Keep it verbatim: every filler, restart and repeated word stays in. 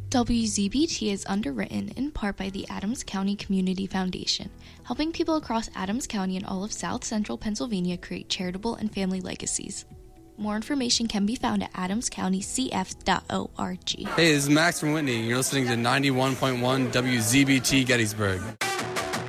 W Z B T is underwritten in part by the Adams County Community Foundation, helping people across Adams County and all of South Central Pennsylvania create charitable and family legacies. More information can be found at adams county c f dot org. Hey, this is Max from Whitney. You're listening to ninety-one point one W Z B T Gettysburg.